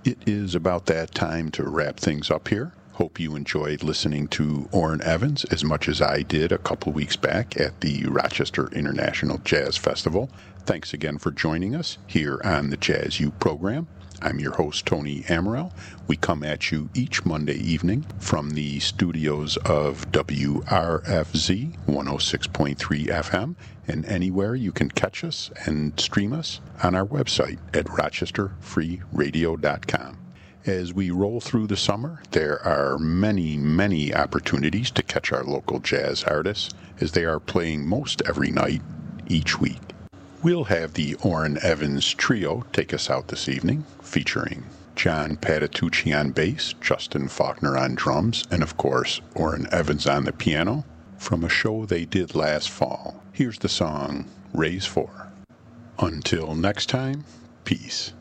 It is about that time to wrap things up here. Hope you enjoyed listening to Orrin Evans as much as I did a couple weeks back at the Rochester International Jazz Festival. Thanks again for joining us here on the Jazz U program. I'm your host, Tony Amaral. We come at you each Monday evening from the studios of WRFZ 106.3 FM and anywhere you can catch us and stream us on our website at rochesterfreeradio.com. As we roll through the summer, there are many opportunities to catch our local jazz artists as they are playing most every night each week. We'll have the Orrin Evans Trio take us out this evening, featuring John Patitucci on bass, Justin Faulkner on drums, and of course, Orrin Evans on the piano, from a show they did last fall. Here's the song, Raise 4. Until next time, peace.